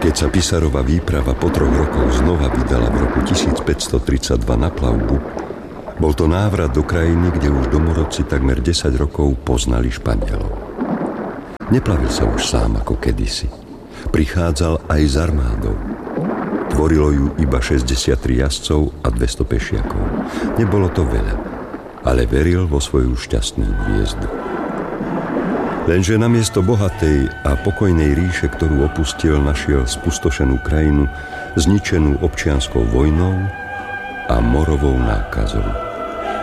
Keď sa Písarová výprava po 3 rokoch znova vydala v roku 1532 na plavbu, bol to návrat do krajiny, kde už domorodci takmer 10 rokov poznali Španielov. Neplavil sa už sám ako kedysi. Prichádzal aj s armádou. Tvorilo ju iba 63 jazdcov a 200 pešiakov. Nebolo to veľa, ale veril vo svoju šťastnú hviezdu. Lenže namiesto bohatej a pokojnej ríše, ktorú opustil, našiel spustošenú krajinu, zničenú občianskou vojnou a morovou nákazou.